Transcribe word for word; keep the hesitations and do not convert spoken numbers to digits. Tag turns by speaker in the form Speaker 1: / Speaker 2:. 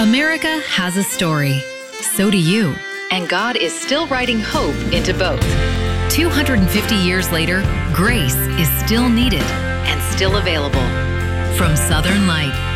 Speaker 1: America has a story. So do you.
Speaker 2: And God is still writing hope into both.
Speaker 1: two hundred fifty years later, grace is still needed
Speaker 2: and still available.
Speaker 1: From Southern Light,